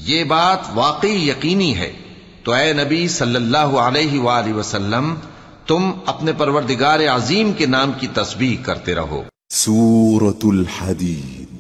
ये बात वाकई यकीनी है। तो ए नबी सल्लल्लाहु अलैहि वसल्लम, तुम अपने परवरदिगार अजीम के नाम की तस्बीह करते रहो। सूरतुल हदीद